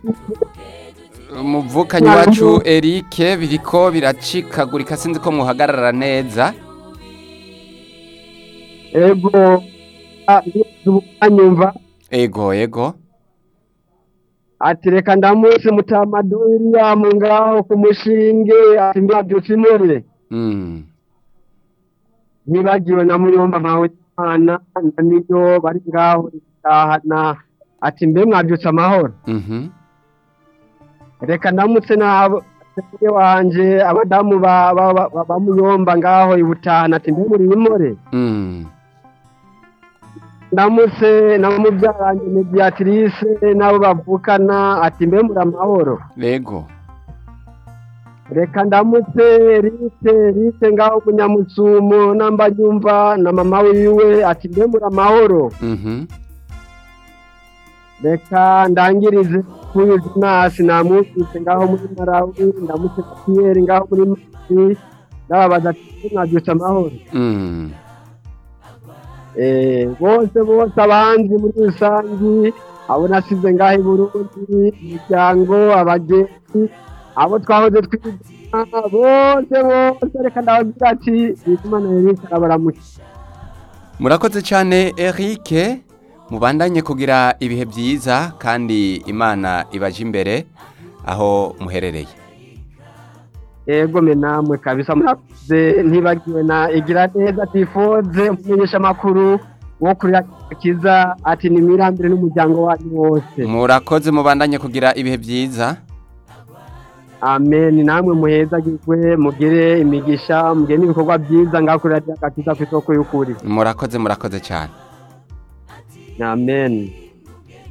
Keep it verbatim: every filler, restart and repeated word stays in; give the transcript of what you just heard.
umuvukanyi wacu Eric biriko biracikagurika sinzi ko muhagarara neza. Ego anyumva Ego ego. ati reka ndamutse Mutamado William ngaho ku mushinge ati mwabyutse imure. Mm. Nibagiwe na Muyomba mawe Imana na niyo bari ngaho itahana ati mbe mwabyutse amahoro. Mhm. Reka ndamutse nabo se wanje abadamu ba ba Muyomba ngaho ibutahana ati mbe muri imure. Mm. Ndamutse namubyaranye Mediatrice nabo bavukana ati mbe muri amahoro. Ego. Reka ndamutse Rite Rite ngaho Munyamutsumo namba nyumva na mama wiwe ati mbe muri amahoro. Mhm. Reka ndangirize kuri Nasi namufite ngaho muri Marawi ndamutse Pierre ngaho muri Masi ndababaza ati mwabyutse amahoro. Mm. Eh bose bose abanzi muri rusangi abo nasize ngaho i Burundi imiryango abagenzi abo twahoze twigana bose bose reka ndababwira ati Imana Eric arabaramuki. Murakoze cyane Eric mubandanye kugira ibihe byiza kandi Imana ibaje imbere aho muherereye. Ego me namwe kabisa murakoze ntibagiwe na igira neza tifoze umumenyesha makuru wo kuri kiza ati ni mirambire n'umuryango wanyu wose. Murakoze mubandanye kugira ibihe byiza. Amen namwe muheza gikwe mugire imigisha mugire n'ibikorwa byiza ngakuri ati akiza kwitoko y'ukuri. Murakoze murakoze cyane. Amen.